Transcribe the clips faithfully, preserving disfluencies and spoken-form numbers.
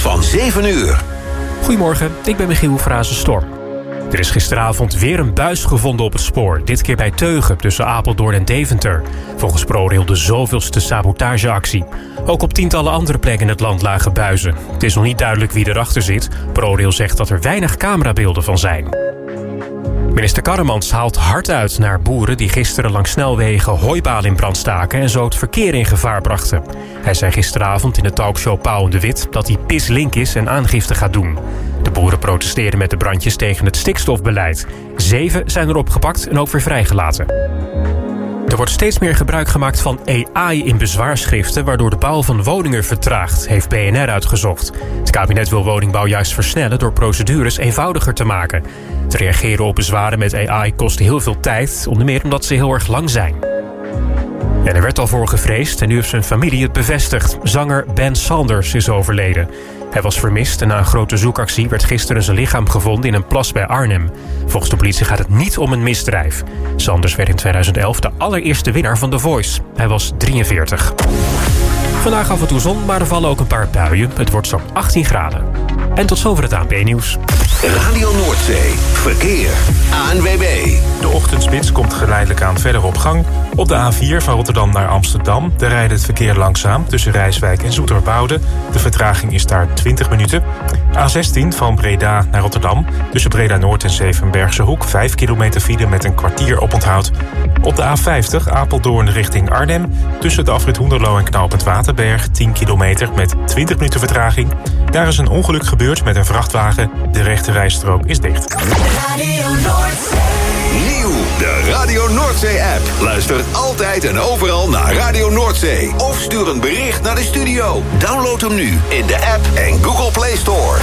van zeven uur. Goedemorgen, ik ben Michiel Frazen-Storm. Er is gisteravond weer een buis gevonden op het spoor. Dit keer bij Teugen, tussen Apeldoorn en Deventer. Volgens ProRail de zoveelste sabotageactie. Ook op tientallen andere plekken in het land lagen buizen. Het is nog niet duidelijk wie erachter zit. ProRail zegt dat er weinig camerabeelden van zijn. Minister Karremans haalt hard uit naar boeren die gisteren langs snelwegen hooibalen in brand staken en zo het verkeer in gevaar brachten. Hij zei gisteravond in de talkshow Pauw en de Wit dat hij pislink is en aangifte gaat doen. De boeren protesteerden met de brandjes tegen het stikstofbeleid. Zeven zijn er opgepakt en ook weer vrijgelaten. Er wordt steeds meer gebruik gemaakt van A I in bezwaarschriften, waardoor de bouw van woningen vertraagt, heeft B N R uitgezocht. Het kabinet wil woningbouw juist versnellen door procedures eenvoudiger te maken. Te reageren op bezwaren met A I kost heel veel tijd, onder meer omdat ze heel erg lang zijn. En er werd al voor gevreesd en nu heeft zijn familie het bevestigd. Zanger Ben Sanders is overleden. Hij was vermist en na een grote zoekactie werd gisteren zijn lichaam gevonden in een plas bij Arnhem. Volgens de politie gaat het niet om een misdrijf. Sanders werd in tweeduizend elf de allereerste winnaar van The Voice. Hij was drieënveertig. Vandaag af en toe zon, maar er vallen ook een paar buien. Het wordt zo'n achttien graden. En tot zover het A N P Nieuws. Radio Noordzee. Verkeer. A N W B. De ochtendspits komt geleidelijk aan verder op gang. Op de A vier van Rotterdam naar Amsterdam. Daar rijdt het verkeer langzaam tussen Rijswijk en Zoeterwoude. De vertraging is daar twintig minuten. A zestien van Breda naar Rotterdam. Tussen Breda Noord en Zevenbergse Hoek. vijf kilometer file met een kwartier oponthoud. Op de A vijftig Apeldoorn richting Arnhem. Tussen de afrit Hoenderloo en knooppunt Waterberg. tien kilometer met twintig minuten vertraging. Daar is een ongeluk gebeurd met een vrachtwagen. De rechte rijstrook is dicht. Radio Noordzee. Nieuw, de Radio Noordzee-app. Luister altijd en overal naar Radio Noordzee. Of stuur een bericht naar de studio. Download hem nu in de app en Google Play Store.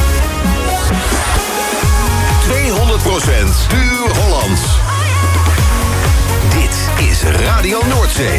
tweehonderd procent puur Hollands. Dit is Radio Noordzee.